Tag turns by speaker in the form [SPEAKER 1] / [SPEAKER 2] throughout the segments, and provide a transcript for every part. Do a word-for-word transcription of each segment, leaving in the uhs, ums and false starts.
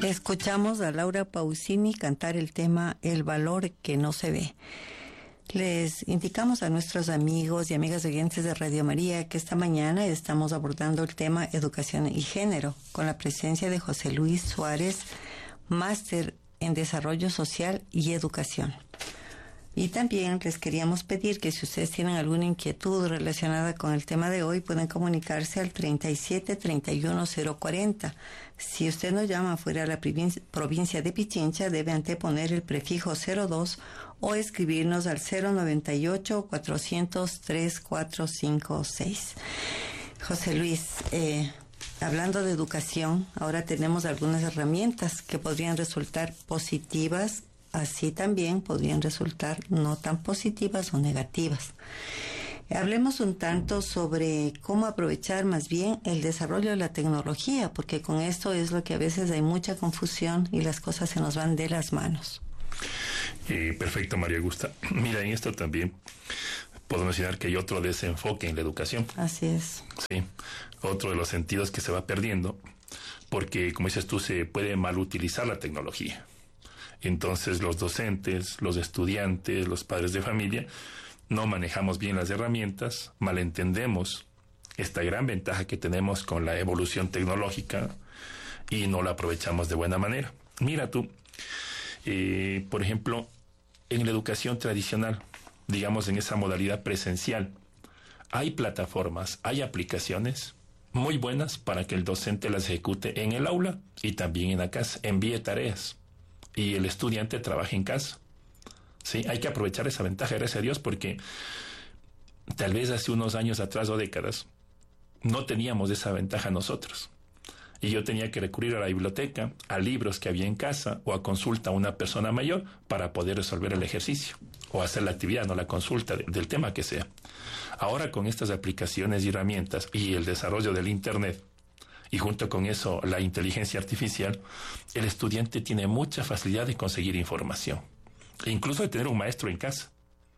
[SPEAKER 1] Escuchamos a Laura Pausini cantar el tema El valor que no se ve. Les indicamos a nuestros amigos y amigas oyentes de Radio María que esta mañana estamos abordando el tema Educación y Género con la presencia de José Luis Suárez, máster en Desarrollo Social y Educación. Y también les queríamos pedir que si ustedes tienen alguna inquietud relacionada con el tema de hoy, pueden comunicarse al treinta y siete, treinta y uno, cero cuarenta. Si usted nos llama fuera de la provincia de Pichincha, debe anteponer el prefijo cero dos o escribirnos al cero noventa y ocho, cuatrocientos, treinta y cuatro cincuenta y seis. José Luis, eh, hablando de educación, ahora tenemos algunas herramientas que podrían resultar positivas. Así también podrían resultar no tan positivas o negativas. Hablemos un tanto sobre cómo aprovechar más bien el desarrollo de la tecnología, porque con esto es lo que a veces hay mucha confusión y las cosas se nos van de las manos.
[SPEAKER 2] Eh, perfecto, María Augusta. Mira, en esto también puedo mencionar que hay otro desenfoque en la educación.
[SPEAKER 1] Así es.
[SPEAKER 2] Sí, otro de los sentidos que se va perdiendo, porque, como dices tú, se puede mal utilizar la tecnología. Entonces los docentes, los estudiantes, los padres de familia no manejamos bien las herramientas, malentendemos esta gran ventaja que tenemos con la evolución tecnológica y no la aprovechamos de buena manera. Mira tú, eh, por ejemplo, en la educación tradicional, digamos en esa modalidad presencial, hay plataformas, hay aplicaciones muy buenas para que el docente las ejecute en el aula y también en la casa, envíe tareas. Y el estudiante trabaja en casa. Sí, hay que aprovechar esa ventaja, gracias a Dios, porque tal vez hace unos años atrás o décadas no teníamos esa ventaja nosotros. Y yo tenía que recurrir a la biblioteca, a libros que había en casa o a consulta a una persona mayor para poder resolver el ejercicio o hacer la actividad, no la consulta de, del tema que sea. Ahora con estas aplicaciones y herramientas y el desarrollo del Internet, y junto con eso la inteligencia artificial, el estudiante tiene mucha facilidad de conseguir información, e incluso de tener un maestro en casa.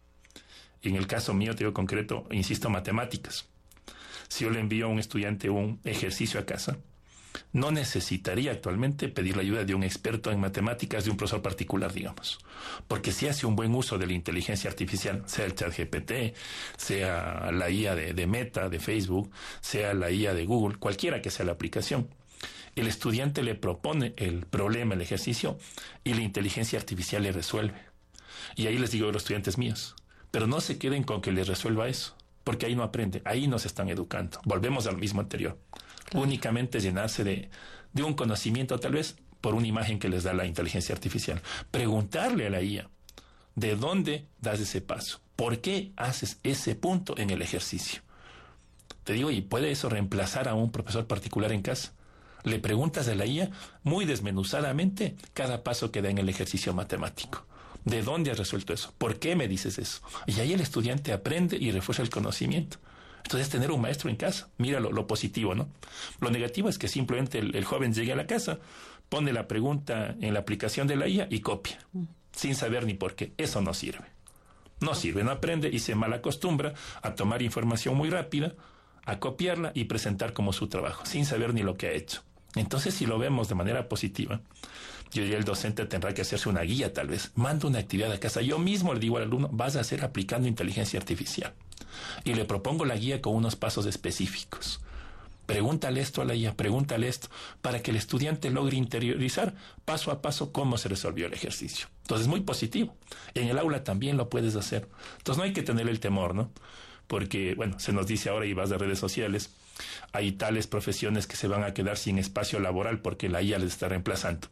[SPEAKER 2] En el caso mío, te digo concreto, insisto, matemáticas. Si yo le envío a un estudiante un ejercicio a casa, no necesitaría actualmente pedir la ayuda de un experto en matemáticas, de un profesor particular, digamos. Porque si hace un buen uso de la inteligencia artificial, sea el ChatGPT, sea la I A de, de Meta, de Facebook, sea la I A de Google, cualquiera que sea la aplicación, el estudiante le propone el problema, el ejercicio, y la inteligencia artificial le resuelve. Y ahí les digo a los estudiantes míos, pero no se queden con que les resuelva eso, porque ahí no aprende, ahí no se están educando. Volvemos al mismo anterior. Claro. Únicamente llenarse de, de un conocimiento, tal vez por una imagen que les da la inteligencia artificial. Preguntarle a la I A, ¿de dónde das ese paso? ¿Por qué haces ese punto en el ejercicio? Te digo, ¿y puede eso reemplazar a un profesor particular en casa? Le preguntas a la I A muy desmenuzadamente cada paso que da en el ejercicio matemático. ¿De dónde has resuelto eso? ¿Por qué me dices eso? Y ahí el estudiante aprende y refuerza el conocimiento. Entonces, tener un maestro en casa, mira lo, lo positivo, ¿no? Lo negativo es que simplemente el, el joven llegue a la casa, pone la pregunta en la aplicación de la I A y copia, sin saber ni por qué. Eso no sirve. No sirve, no aprende y se malacostumbra a tomar información muy rápida, a copiarla y presentar como su trabajo, sin saber ni lo que ha hecho. Entonces, si lo vemos de manera positiva, yo diría el docente tendrá que hacerse una guía, tal vez. Manda una actividad a casa. Yo mismo le digo al alumno, vas a hacer aplicando inteligencia artificial. Y le propongo la guía con unos pasos específicos. Pregúntale esto a la I A, pregúntale esto, para que el estudiante logre interiorizar paso a paso cómo se resolvió el ejercicio. Entonces, muy positivo. En el aula también lo puedes hacer. Entonces, no hay que tener el temor, ¿no? Porque, bueno, se nos dice ahora, y vas a redes sociales, hay tales profesiones que se van a quedar sin espacio laboral porque la I A les está reemplazando.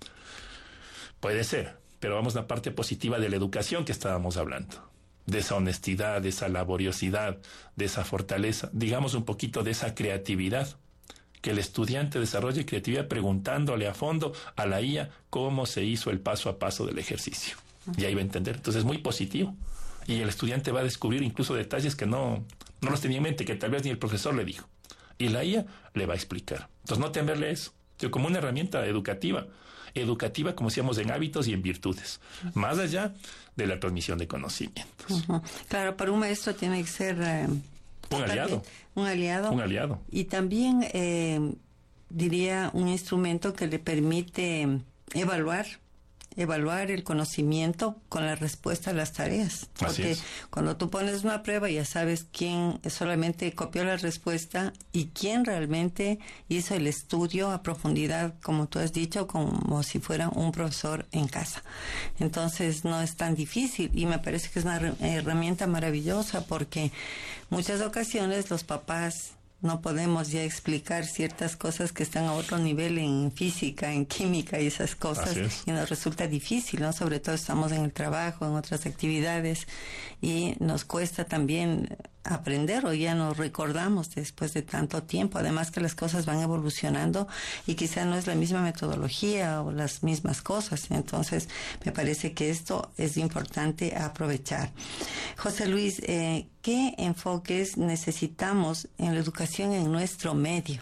[SPEAKER 2] Puede ser, pero vamos a la parte positiva de la educación que estábamos hablando. De esa honestidad, de esa laboriosidad, de esa fortaleza, digamos un poquito de esa creatividad. Que el estudiante desarrolle creatividad preguntándole a fondo a la I A cómo se hizo el paso a paso del ejercicio. Y ahí va a entender. Entonces es muy positivo. Y el estudiante va a descubrir incluso detalles que no, no los tenía en mente, que tal vez ni el profesor le dijo. Y la I A le va a explicar. Entonces no temerle eso. Como una herramienta educativa. Educativa, como decíamos, en hábitos y en virtudes. Más allá de la transmisión de conocimientos.
[SPEAKER 1] Uh-huh. Claro, para un maestro tiene que ser... Eh,
[SPEAKER 2] un aliado.
[SPEAKER 1] Un aliado.
[SPEAKER 2] Un aliado.
[SPEAKER 1] Y también... Eh, diría, un instrumento que le permite evaluar evaluar el conocimiento con la respuesta a las tareas. Porque cuando tú pones una prueba ya sabes quién solamente copió la respuesta y quién realmente hizo el estudio a profundidad, como tú has dicho, como si fuera un profesor en casa. Entonces no es tan difícil y me parece que es una herramienta maravillosa porque muchas ocasiones los papás no podemos ya explicar ciertas cosas que están a otro nivel en física, en química y esas cosas. Y nos resulta difícil, ¿no? Sobre todo estamos en el trabajo, en otras actividades y nos cuesta también aprender o ya nos recordamos después de tanto tiempo. Además que las cosas van evolucionando y quizá no es la misma metodología o las mismas cosas. Entonces me parece que esto es importante aprovechar. José Luis, eh, ¿qué enfoques necesitamos en la educación en nuestro medio?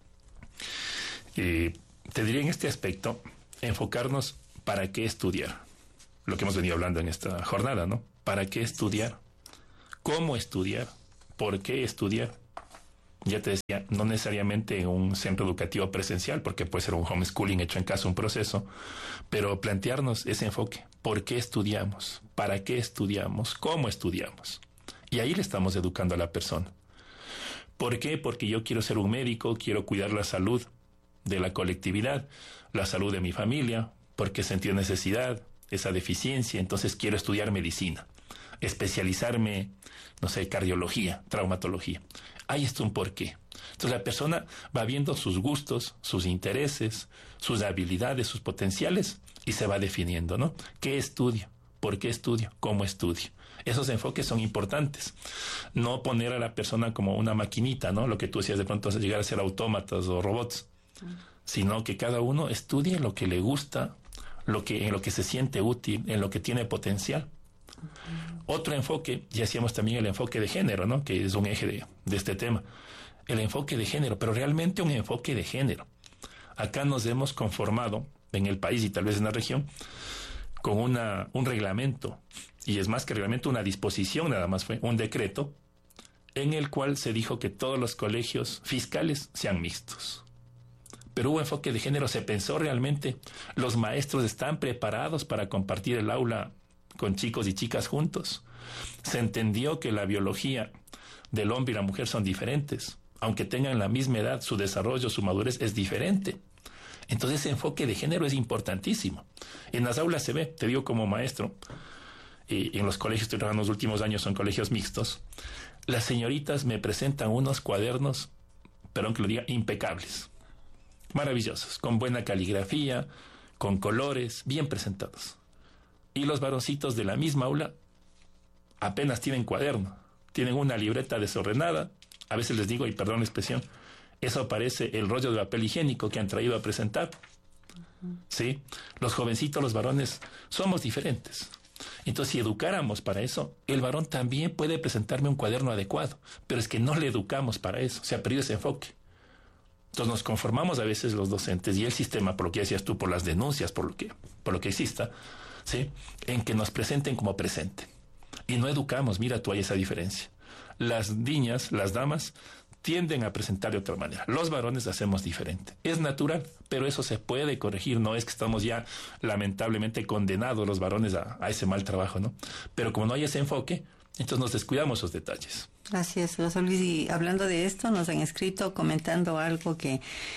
[SPEAKER 2] Eh, te diría en este aspecto, enfocarnos para qué estudiar. Lo que hemos venido hablando en esta jornada, ¿no? ¿Para qué estudiar? ¿Cómo estudiar? ¿Por qué estudiar? Ya te decía, no necesariamente en un centro educativo presencial, porque puede ser un homeschooling hecho en casa, un proceso, pero plantearnos ese enfoque. ¿Por qué estudiamos? ¿Para qué estudiamos? ¿Cómo estudiamos? Y ahí le estamos educando a la persona. ¿Por qué? Porque yo quiero ser un médico, quiero cuidar la salud de la colectividad, la salud de mi familia, porque sentí necesidad, esa deficiencia, entonces quiero estudiar medicina, especializarme, no sé, cardiología, traumatología. Ahí está un porqué. Entonces la persona va viendo sus gustos, sus intereses, sus habilidades, sus potenciales y se va definiendo, ¿no? ¿Qué estudio? ¿Por qué estudio? ¿Cómo estudio? Esos enfoques son importantes. No poner a la persona como una maquinita, ¿no? Lo que tú decías de pronto llegar a ser autómatas o robots, sino que cada uno estudie lo que le gusta, lo que, en lo que se siente útil, en lo que tiene potencial. Uh-huh. Otro enfoque, ya hacíamos también el enfoque de género, ¿no? Que es un eje de, de este tema. El enfoque de género, pero realmente un enfoque de género. Acá nos hemos conformado, en el país y tal vez en la región, con una, un reglamento, y es más que reglamento, una disposición, nada más fue un decreto, en el cual se dijo que todos los colegios fiscales sean mixtos. Pero hubo enfoque de género, se pensó realmente, los maestros están preparados para compartir el aula con chicos y chicas juntos. Se entendió que la biología del hombre y la mujer son diferentes, aunque tengan la misma edad, su desarrollo, su madurez es diferente. Entonces ese enfoque de género es importantísimo. En las aulas se ve, te digo como maestro, y en los colegios, estoy trabajando en los últimos años, son colegios mixtos, las señoritas me presentan unos cuadernos, perdón que lo diga, impecables. Maravillosos, con buena caligrafía, con colores, bien presentados. Y los varoncitos de la misma aula apenas tienen cuaderno, tienen una libreta desordenada. A veces les digo, y perdón la expresión, eso parece el rollo de papel higiénico que han traído a presentar. Uh-huh. ¿Sí? Los jovencitos, los varones, somos diferentes. Entonces, si educáramos para eso, el varón también puede presentarme un cuaderno adecuado, pero es que no le educamos para eso, se ha perdido ese enfoque. Entonces nos conformamos a veces los docentes y el sistema, por lo que decías tú, por las denuncias, por lo que, por lo que exista, ¿sí? En que nos presenten como presente. Y no educamos, mira tú, hay esa diferencia. Las niñas, las damas, tienden a presentar de otra manera. Los varones hacemos diferente. Es natural, pero eso se puede corregir. No es que estamos ya lamentablemente condenados los varones a, a ese mal trabajo, ¿no? Pero como no hay ese enfoque, entonces nos descuidamos esos detalles.
[SPEAKER 1] Así es, José Luis, y hablando de esto, nos han escrito comentando algo que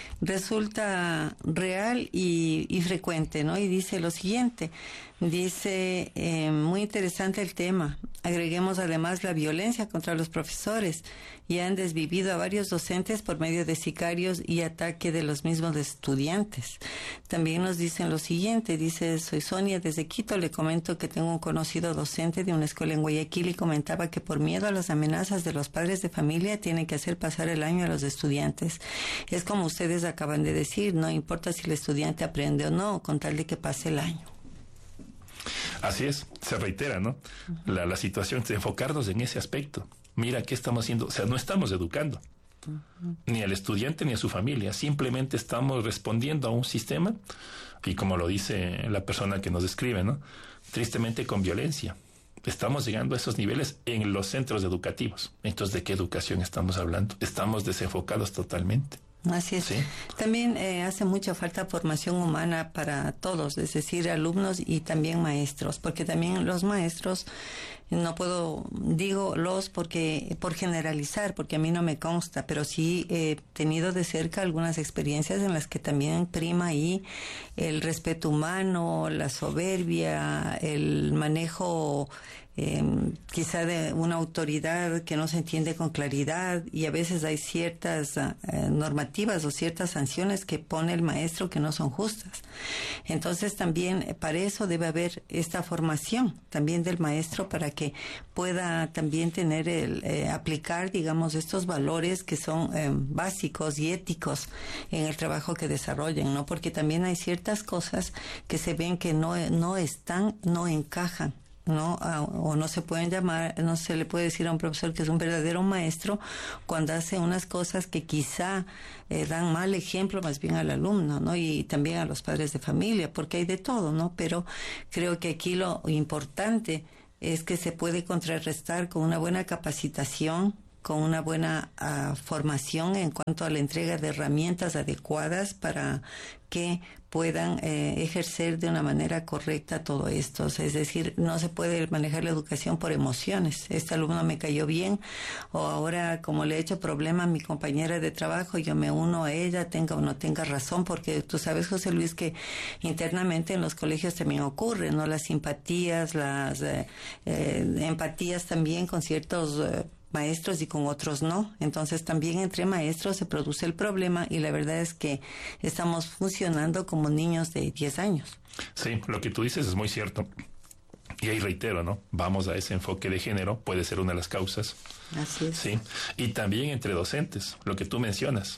[SPEAKER 1] resulta real y, y frecuente, ¿no? Y dice lo siguiente, dice, eh, muy interesante el tema, agreguemos además la violencia contra los profesores, y han desvivido a varios docentes por medio de sicarios y ataque de los mismos estudiantes. También nos dicen lo siguiente, dice, soy Sonia desde Quito, le comento que tengo un conocido docente de una escuela en Guayaquil y comentaba que por miedo a las amenazas de los padres de familia tienen que hacer pasar el año a los estudiantes. Es como ustedes acaban de decir, no importa si el estudiante aprende o no, con tal de que pase el año.
[SPEAKER 2] Así es, se reitera, ¿no? Uh-huh. La, la situación es enfocarnos en ese aspecto. Mira, ¿qué estamos haciendo? O sea, no estamos educando, uh-huh. ni al estudiante ni a su familia. Simplemente estamos respondiendo a un sistema, y como lo dice la persona que nos escribe, ¿no? Tristemente con violencia. Estamos llegando a esos niveles en los centros educativos. Entonces, ¿de qué educación estamos hablando? Estamos desenfocados totalmente.
[SPEAKER 1] Así es. ¿Sí? También eh, hace mucha falta formación humana para todos, es decir, alumnos y también maestros, porque también los maestros, no puedo, digo los porque por generalizar, porque a mí no me consta, pero sí he tenido de cerca algunas experiencias en las que también prima ahí el respeto humano, la soberbia, el manejo Eh, quizá de una autoridad que no se entiende con claridad, y a veces hay ciertas eh, normativas o ciertas sanciones que pone el maestro que no son justas. Entonces también eh, para eso debe haber esta formación también del maestro, para que pueda también tener el eh, aplicar, digamos, estos valores que son eh, básicos y éticos en el trabajo que desarrollen, ¿no? Porque también hay ciertas cosas que se ven que no, no están, no encajan, ¿no? O no se pueden llamar, no se le puede decir a un profesor que es un verdadero maestro cuando hace unas cosas que quizá eh, dan mal ejemplo más bien al alumno, ¿no? Y también a los padres de familia, porque hay de todo, ¿no? Pero creo que aquí lo importante es que se puede contrarrestar con una buena capacitación, con una buena uh, formación en cuanto a la entrega de herramientas adecuadas para que puedan eh, ejercer de una manera correcta todo esto. O sea, es decir, no se puede manejar la educación por emociones. Este alumno me cayó bien, o ahora como le he hecho problema a mi compañera de trabajo, yo me uno a ella, tenga o no tenga razón, porque tú sabes, José Luis, que internamente en los colegios también ocurre, ¿no? Las simpatías, las eh, eh, empatías también con ciertos eh, maestros y con otros no. Entonces también entre maestros se produce el problema, y la verdad es que estamos funcionando como niños de diez años.
[SPEAKER 2] Sí, lo que tú dices es muy cierto. Y ahí reitero, ¿no? Vamos a ese enfoque de género, puede ser una de las causas.
[SPEAKER 1] Así es.
[SPEAKER 2] Sí, y también entre docentes, lo que tú mencionas.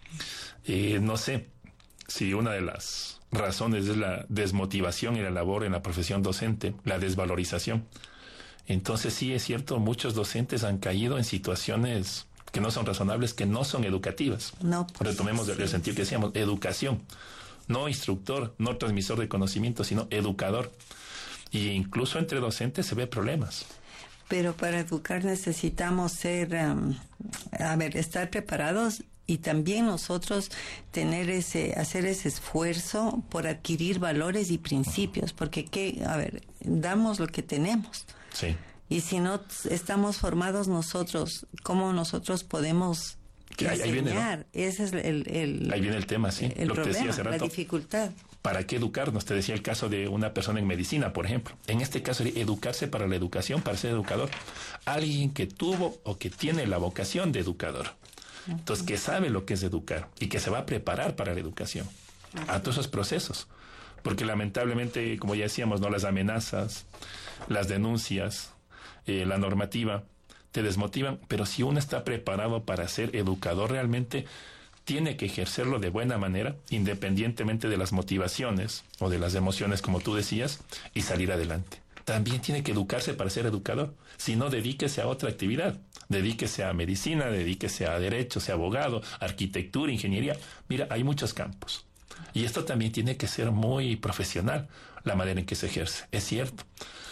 [SPEAKER 2] Eh, no sé si una de las razones es la desmotivación y la labor en la profesión docente, la desvalorización. Entonces sí es cierto, muchos docentes han caído en situaciones que no son razonables, que no son educativas.
[SPEAKER 1] No, pues,
[SPEAKER 2] retomemos sí, el sentido que decíamos, educación, no instructor, no transmisor de conocimiento, sino educador. Y incluso entre docentes se ve problemas.
[SPEAKER 1] Pero para educar necesitamos ser, um, a ver, estar preparados, y también nosotros tener ese, hacer ese esfuerzo por adquirir valores y principios, porque que, a ver, damos lo que tenemos.
[SPEAKER 2] Sí.
[SPEAKER 1] Y si no estamos formados nosotros, ¿cómo nosotros podemos enseñar? Ahí viene, ¿no? Ese es el, el
[SPEAKER 2] ahí viene el tema, sí.
[SPEAKER 1] El
[SPEAKER 2] lo
[SPEAKER 1] problema,
[SPEAKER 2] que te decía hace rato.
[SPEAKER 1] La dificultad.
[SPEAKER 2] ¿Para qué educarnos? Te decía el caso de una persona en medicina, por ejemplo. En este caso, educarse para la educación, para ser educador. Alguien que tuvo o que tiene la vocación de educador. Entonces, que sabe lo que es educar y que se va a preparar para la educación, a todos esos procesos. Porque lamentablemente, como ya decíamos, no, las amenazas, las denuncias, eh, la normativa te desmotivan, pero si uno está preparado para ser educador realmente, tiene que ejercerlo de buena manera, independientemente de las motivaciones o de las emociones, como tú decías, y salir adelante. También tiene que educarse para ser educador. Si no, dedíquese a otra actividad. Dedíquese a medicina, dedíquese a derecho, sea abogado, arquitectura, ingeniería. Mira, hay muchos campos. Y esto también tiene que ser muy profesional, la manera en que se ejerce. Es cierto.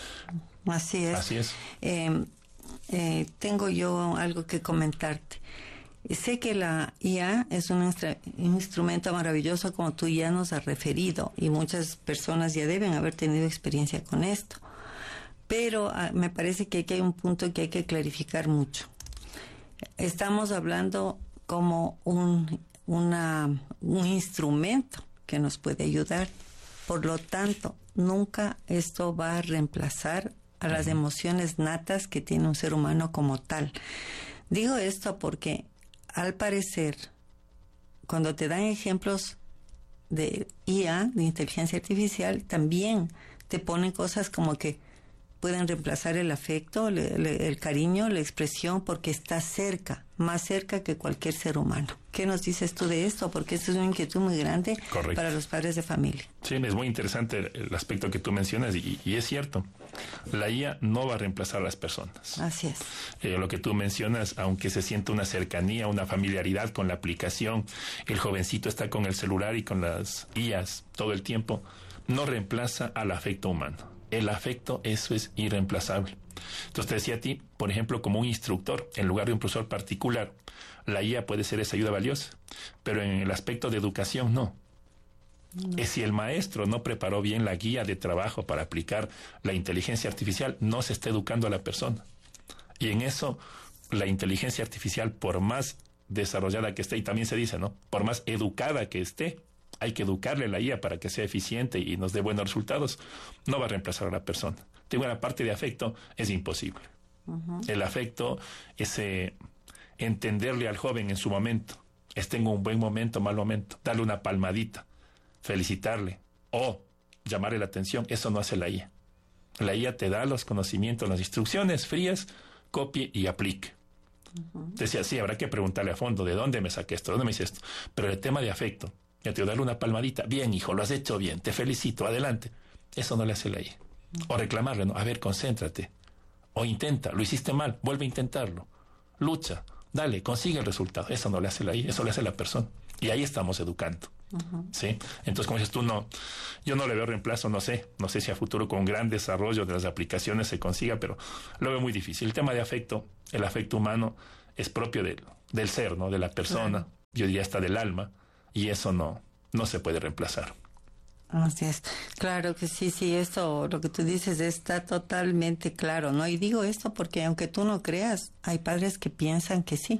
[SPEAKER 1] Así es.
[SPEAKER 2] Así es.
[SPEAKER 1] Eh, eh, tengo yo algo que comentarte. Sé que la I A es un instra- instrumento maravilloso, como tú ya nos has referido, y muchas personas ya deben haber tenido experiencia con esto. Pero uh, me parece que aquí hay un punto que hay que clarificar mucho. Estamos hablando como un, una, un instrumento que nos puede ayudar. Por lo tanto, nunca esto va a reemplazar a las emociones natas que tiene un ser humano como tal. Digo esto porque, al parecer, cuando te dan ejemplos de I A, de inteligencia artificial, también te ponen cosas como que pueden reemplazar el afecto, le, le, el cariño, la expresión, porque está cerca, más cerca que cualquier ser humano. ¿Qué nos dices tú de esto? Porque esto es una inquietud muy grande. Correcto. Para los padres de familia.
[SPEAKER 2] Sí, es muy interesante el aspecto que tú mencionas, y, y es cierto. La I A no va a reemplazar a las personas.
[SPEAKER 1] Así es.
[SPEAKER 2] Eh, lo que tú mencionas, aunque se siente una cercanía, una familiaridad con la aplicación, el jovencito está con el celular y con las I As todo el tiempo, no reemplaza al afecto humano. El afecto, eso es irreemplazable. Entonces te decía a ti, por ejemplo, como un instructor, en lugar de un profesor particular, la I A puede ser esa ayuda valiosa, pero en el aspecto de educación no. No. Si el maestro no preparó bien la guía de trabajo para aplicar la inteligencia artificial, no se está educando a la persona. Y en eso, la inteligencia artificial, por más desarrollada que esté, y también se dice, ¿no?, por más educada que esté, hay que educarle a la I A para que sea eficiente y nos dé buenos resultados, no va a reemplazar a la persona. Tengo una parte de afecto, es imposible. Uh-huh. El afecto es eh, entenderle al joven en su momento, esté en un buen momento, mal momento, darle una palmadita, felicitarle o llamarle la atención. Eso no hace la I A. La I A te da los conocimientos, las instrucciones frías, copie y aplique. Uh-huh. Decía, sí, habrá que preguntarle a fondo, ¿de dónde me saqué esto? ¿De dónde me hice esto? Pero el tema de afecto, ya te voy a darle una palmadita, bien, hijo, lo has hecho bien, te felicito, adelante. Eso no le hace la I A. Uh-huh. O reclamarle, ¿no? A ver, concéntrate. O intenta, lo hiciste mal, vuelve a intentarlo. Lucha, dale, consigue el resultado. Eso no le hace la I A, eso le hace la persona. Y ahí estamos educando. Uh-huh. ¿Sí? Entonces, como dices tú, no, yo no le veo reemplazo, no sé, no sé si a futuro con gran desarrollo de las aplicaciones se consiga, pero lo veo muy difícil. El tema de afecto, el afecto humano es propio del, del ser, ¿no?, de la persona, uh-huh. Yo diría hasta del alma, y eso no, no se puede reemplazar.
[SPEAKER 1] Así es, claro que sí, sí, esto, lo que tú dices está totalmente claro, ¿no? Y digo esto porque aunque tú no creas, hay padres que piensan que sí.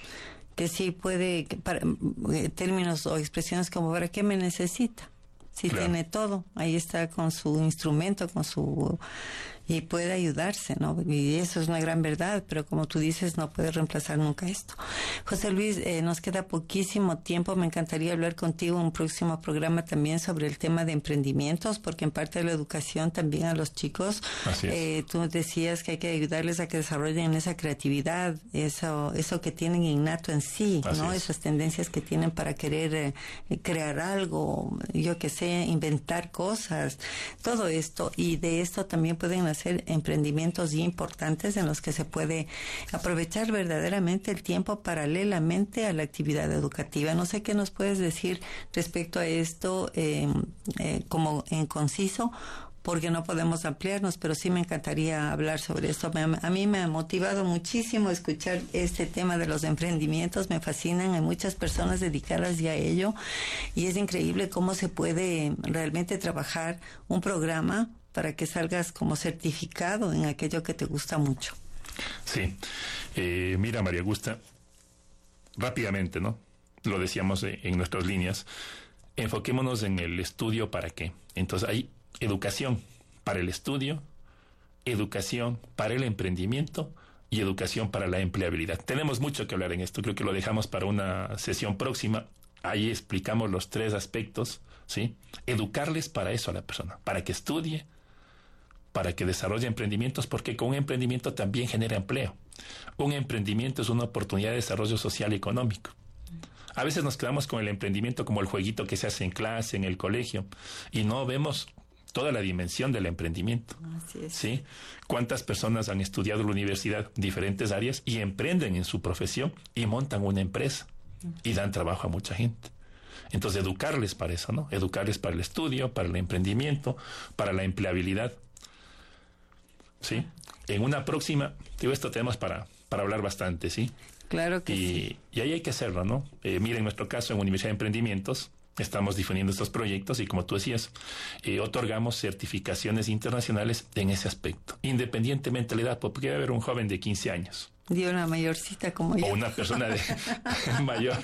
[SPEAKER 1] Que sí puede, que para, eh, términos o expresiones como ¿para qué me necesita? Si claro. Tiene todo, ahí está con su instrumento, con su... y puede ayudarse, ¿no? Y eso es una gran verdad, pero como tú dices, no puede reemplazar nunca esto. José Luis, eh, nos queda poquísimo tiempo, me encantaría hablar contigo en un próximo programa también sobre el tema de emprendimientos, porque en parte de la educación también a los chicos,
[SPEAKER 2] Así es.
[SPEAKER 1] Eh, tú decías que hay que ayudarles a que desarrollen esa creatividad, eso eso que tienen innato en sí, Así ¿no? Es. Esas tendencias que tienen para querer eh, crear algo, yo que sé, inventar cosas, todo esto, y de esto también pueden hacer emprendimientos importantes en los que se puede aprovechar verdaderamente el tiempo paralelamente a la actividad educativa. No sé qué nos puedes decir respecto a esto, eh, eh, como en conciso, porque no podemos ampliarnos, pero sí me encantaría hablar sobre esto. Me, a mí me ha motivado muchísimo escuchar este tema de los emprendimientos, me fascinan, hay muchas personas dedicadas ya a ello, y es increíble cómo se puede realmente trabajar un programa para que salgas como certificado en aquello que te gusta mucho.
[SPEAKER 2] Sí. Eh, mira, María Augusta, rápidamente, ¿no? Lo decíamos en nuestras líneas, enfoquémonos en el estudio para qué. Entonces hay educación para el estudio, educación para el emprendimiento y educación para la empleabilidad. Tenemos mucho que hablar en esto, creo que lo dejamos para una sesión próxima. Ahí explicamos los tres aspectos, ¿sí? Educarles para eso a la persona, para que estudie, para que desarrolle emprendimientos, porque con un emprendimiento también genera empleo. Un emprendimiento es una oportunidad de desarrollo social y económico. A veces nos quedamos con el emprendimiento como el jueguito que se hace en clase, en el colegio, y no vemos toda la dimensión del emprendimiento.
[SPEAKER 1] Así es.
[SPEAKER 2] ¿Sí? ¿Cuántas personas han estudiado en la universidad diferentes áreas y emprenden en su profesión y montan una empresa y dan trabajo a mucha gente? Entonces, educarles para eso, ¿no? Educarles para el estudio, para el emprendimiento, para la empleabilidad. ¿Sí? En una próxima, digo, esto tenemos para, para hablar bastante, ¿sí?
[SPEAKER 1] Claro que
[SPEAKER 2] y,
[SPEAKER 1] sí.
[SPEAKER 2] Y ahí hay que hacerlo, ¿no? Eh, mira, en nuestro caso, en Universidad de Emprendimientos, estamos difundiendo estos proyectos y, como tú decías, eh, otorgamos certificaciones internacionales en ese aspecto, independientemente de la edad, porque puede haber un joven de quince años.
[SPEAKER 1] De una mayorcita como yo.
[SPEAKER 2] O una persona de mayor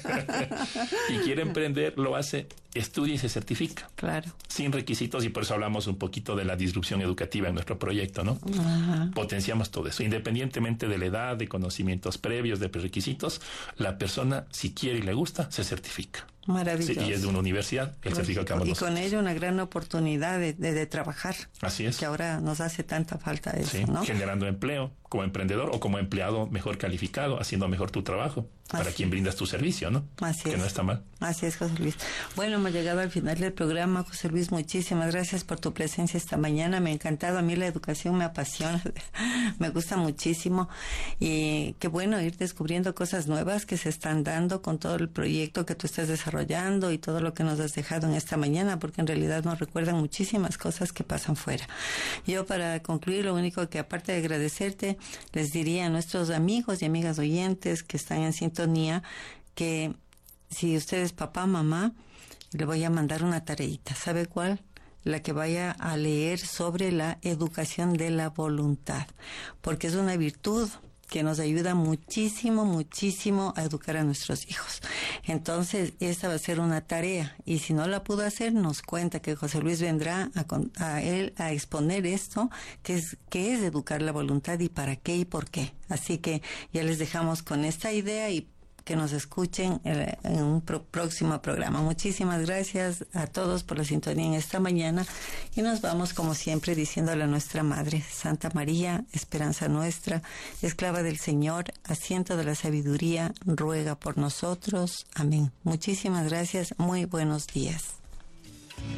[SPEAKER 2] y quiere emprender, lo hace, estudia y se certifica.
[SPEAKER 1] Claro.
[SPEAKER 2] Sin requisitos, y por eso hablamos un poquito de la disrupción educativa en nuestro proyecto, ¿no?
[SPEAKER 1] Ajá.
[SPEAKER 2] Potenciamos todo eso. Independientemente de la edad, de conocimientos previos, de prerequisitos, la persona, si quiere y le gusta, se certifica.
[SPEAKER 1] Maravilloso.
[SPEAKER 2] Sí, y es de una universidad, el certificado que damos
[SPEAKER 1] Y
[SPEAKER 2] nosotros.
[SPEAKER 1] con ello una gran oportunidad de, de, de trabajar.
[SPEAKER 2] Así es.
[SPEAKER 1] Que ahora nos hace tanta falta eso,
[SPEAKER 2] sí,
[SPEAKER 1] ¿no?
[SPEAKER 2] Generando empleo como emprendedor o como empleado mejor calificado, haciendo mejor tu trabajo, para
[SPEAKER 1] Así
[SPEAKER 2] quien brindas tu servicio, ¿no?
[SPEAKER 1] Así
[SPEAKER 2] que
[SPEAKER 1] es.
[SPEAKER 2] no está mal.
[SPEAKER 1] Así es, José Luis. Bueno, hemos llegado al final del programa. José Luis, muchísimas gracias por tu presencia esta mañana. Me ha encantado. A mí la educación me apasiona, me gusta muchísimo. Y qué bueno ir descubriendo cosas nuevas que se están dando con todo el proyecto que tú estás desarrollando y todo lo que nos has dejado en esta mañana, porque en realidad nos recuerdan muchísimas cosas que pasan fuera. Yo, para concluir, lo único que, aparte de agradecerte, les diría a nuestros amigos y amigas oyentes que están en sintonía que si usted es papá, mamá, le voy a mandar una tareita. ¿Sabe cuál? La que vaya a leer sobre la educación de la voluntad, porque es una virtud que nos ayuda muchísimo, muchísimo a educar a nuestros hijos. Entonces, esta va a ser una tarea, y si no la pudo hacer, nos cuenta que José Luis vendrá a, a él a exponer esto, que es, que es educar la voluntad y para qué y por qué. Así que ya les dejamos con esta idea y que nos escuchen en un pro- próximo programa. Muchísimas gracias a todos por la sintonía en esta mañana, y nos vamos como siempre diciéndole a nuestra Madre, Santa María, esperanza nuestra, esclava del Señor, asiento de la sabiduría, ruega por nosotros. Amén. Muchísimas gracias. Muy buenos días.